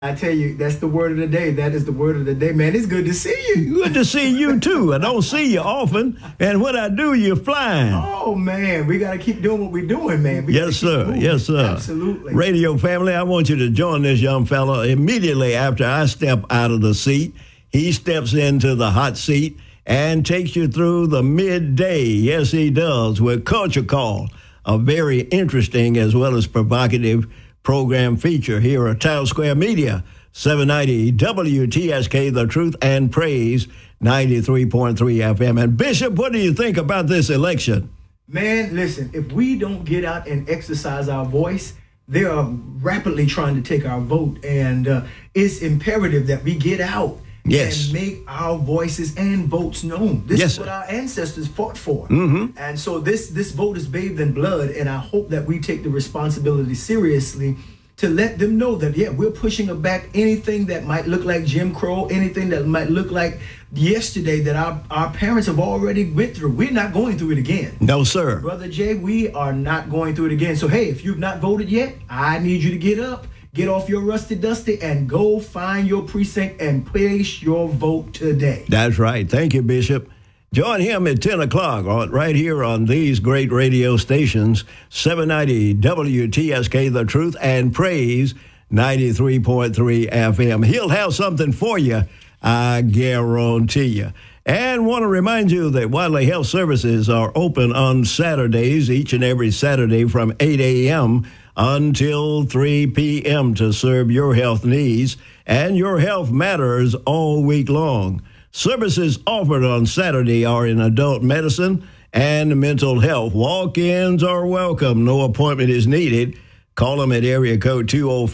I tell you, that's the word of the day. That is the word of the day, man. It's good to see you. Good to see you, too. I don't see you often, and when I do, you're flying. Oh, man, we got to keep doing what we're doing, man. Yes, sir. Yes, sir. Absolutely. Radio family, I want you to join this young fella immediately after I step out of the seat. He steps into the hot seat and takes you through the midday. Yes, he does, with Culture Call, a very interesting as well as provocative program feature here at Town Square Media, 790 WTSK, The Truth and Praise, 93.3 FM. And Bishop, what do you think about this election? Man, listen, if we don't get out and exercise our voice, they are rapidly trying to take our vote. And it's imperative that we get out and make our voices and votes known. This is what our ancestors fought for. Mm-hmm. And so this vote is bathed in blood, and I hope that we take the responsibility seriously to let them know that, we're pushing back anything that might look like Jim Crow, anything that might look like yesterday that our parents have already went through. We're not going through it again. No, sir. Brother Jay, we are not going through it again. So, hey, if you've not voted yet, I need you to get up. Get off your rusty dusty and go find your precinct and place your vote today. That's right. Thank you, Bishop. Join him at 10 o'clock right here on these great radio stations, 790 WTSK, The Truth and Praise, 93.3 FM. He'll have something for you, I guarantee you. And want to remind you that Wadley Health Services are open on Saturdays, each and every Saturday from 8 a.m. until 3 p.m. to serve your health needs, and your health matters all week long. Services offered on Saturday are in adult medicine and mental health. Walk-ins are welcome. No appointment is needed. Call them at area code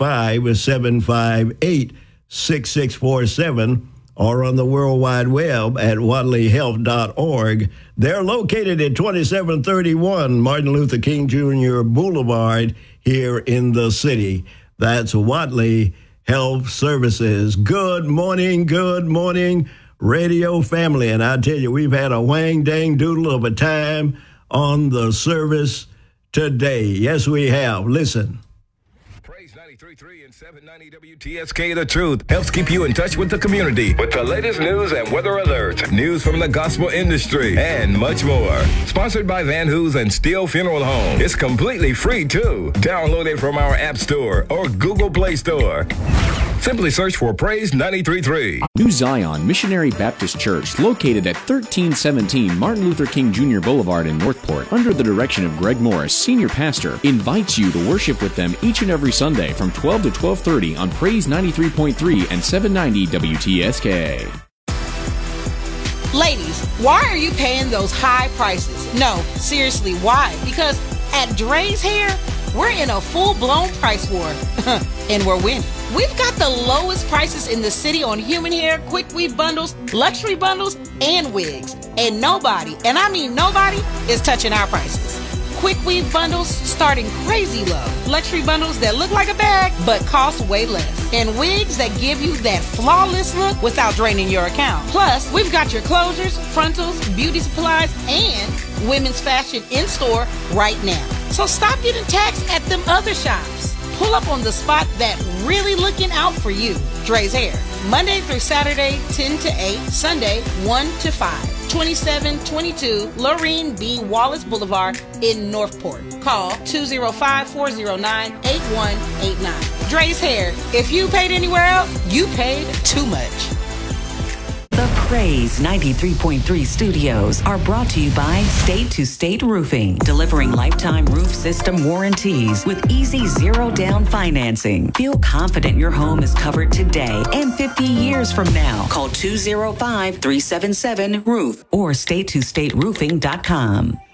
205-758-6647 or on the World Wide Web at wadleyhealth.org. They're located at 2731 Martin Luther King Jr. Boulevard here in the city. That's Wadley Health Services. Good morning, radio family. And I tell you, we've had a wang-dang-doodle of a time on the service today. Yes, we have. Listen. 93.3 and 790 WTSK, The Truth helps keep you in touch with the community with the latest news and weather alerts, news from the gospel industry, and much more. Sponsored by Van Hoos and Steele Funeral Home. It's completely free, too. Download it from our App Store or Google Play Store. Simply search for Praise 93.3. New Zion Missionary Baptist Church, located at 1317 Martin Luther King Jr. Boulevard in Northport, under the direction of Greg Morris, Senior Pastor, invites you to worship with them each and every Sunday from 12 to 12:30 on Praise 93.3 and 790 WTSK. Ladies, why are you paying those high prices? No, seriously, why? Because at Dre's Hair, we're in a full-blown price war, and we're winning. We've got the lowest prices in the city on human hair, quick weave bundles, luxury bundles, and wigs. And nobody, and I mean nobody, is touching our prices. Quick weave bundles starting crazy low. Luxury bundles that look like a bag but cost way less. And wigs that give you that flawless look without draining your account. Plus, we've got your closures, frontals, beauty supplies, and women's fashion in store right now. So stop getting taxed at them other shops. Pull up on the spot that really looking out for you. Dre's Hair. Monday through Saturday, 10 to 8. Sunday, 1 to 5. 2722 Lorene B. Wallace Boulevard in Northport. Call 205-409-8189. Dre's Hair. If you paid anywhere else, you paid too much. The Praise 93.3 studios are brought to you by State to State Roofing, delivering lifetime roof system warranties with easy zero-down financing. Feel confident your home is covered today and 50 years from now. Call 205-377-ROOF or statetostateroofing.com.